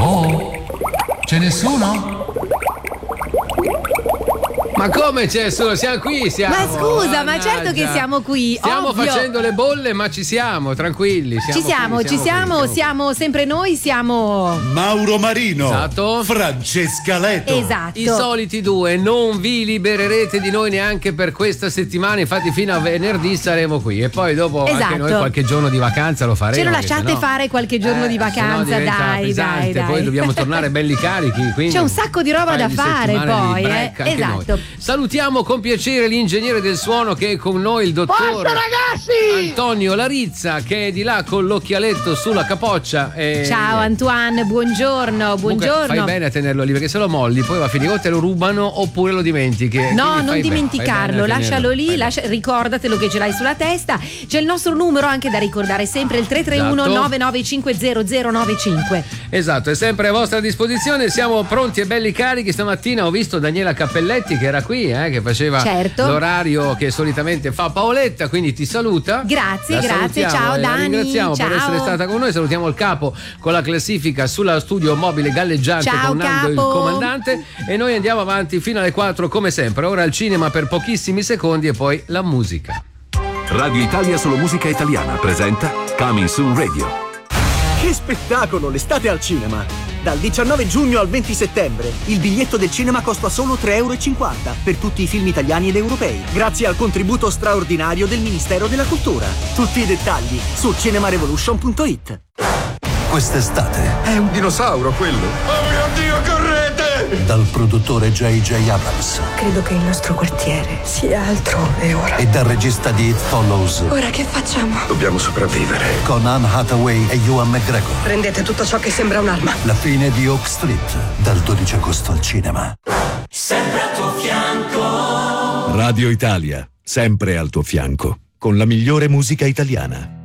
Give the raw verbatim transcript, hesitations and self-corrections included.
Oh, c'è nessuno? Ma come c'è solo? Siamo qui, siamo. Ma scusa, Mannaggia. ma certo che siamo qui. Stiamo ovvio. facendo le bolle, ma ci siamo, tranquilli. Siamo Ci siamo, qui, ci siamo, qui, siamo, siamo sempre noi, siamo. Mauro Marino. Esatto. Francesca Leto. Esatto. I soliti due, non vi libererete di noi neanche per questa settimana, infatti fino a venerdì saremo qui e poi dopo Esatto. anche noi qualche giorno di vacanza lo faremo. Ce lo lasciate sennò, fare qualche giorno eh, di sennò vacanza, diventa dai, pesante, dai, dai. poi dobbiamo tornare belli carichi. Quindi C'è un sacco di roba un paio da di fare settimane poi, di eh. break anche Esatto. noi. Salutiamo con piacere l'ingegnere del suono che è con noi, il dottor Forza, ragazzi! Antonio Larizza, che è di là con l'occhialetto sulla capoccia. E... Ciao Antoine, buongiorno, Comunque, buongiorno. fai bene a tenerlo lì perché se lo molli poi va a finire o te lo rubano oppure lo dimentichi. No, Quindi non fai dimenticarlo, bene, fai bene a lascialo tenerlo. lì, lascia- ricordatelo che ce l'hai sulla testa. C'è il nostro numero anche da ricordare, sempre il tre tre uno Esatto. nove nove cinque zero zero nove cinque. Esatto, è sempre a vostra disposizione. Siamo pronti e belli carichi. Stamattina ho visto Daniela Cappelletti che era qui, eh, che faceva Certo. l'orario che solitamente fa Paoletta, quindi ti saluta. Grazie, La grazie, salutiamo ciao e la Dani, ringraziamo ciao. per essere stata con noi. Salutiamo il capo con la classifica sulla studio mobile galleggiante Ciao, con Nando il capo. comandante e noi andiamo avanti fino alle quattro come sempre. Ora il cinema per pochissimi secondi e poi la musica. Radio Italia Solo Musica Italiana presenta Coming Soon Radio. Che spettacolo, l'estate al cinema! Dal diciannove giugno al venti settembre il biglietto del cinema costa solo tre e cinquanta euro per tutti i film italiani ed europei, grazie al contributo straordinario del Ministero della Cultura. Tutti i dettagli su cinemarevolution punto it. Quest'estate È un dinosauro quello. Oh mio Dio, correte! dal produttore J J Abrams Credo che il nostro quartiere sia altrove ora. e dal regista di It Follows Ora che facciamo? Dobbiamo sopravvivere. con Anne Hathaway e Ewan McGregor. Prendete tutto ciò che sembra un'arma. La fine di Oak Street dal dodici agosto al cinema. Sempre al tuo fianco. Radio Italia, sempre al tuo fianco, con la migliore musica italiana.